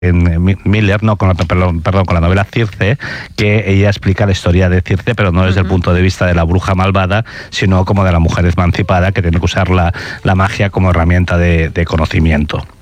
Miller, no, perdón, con la novela Circe, que ella explica la historia de Circe, pero no desde el punto de vista de la bruja malvada, sino como de la mujer emancipada que tiene que usar la magia como herramienta de conocimiento.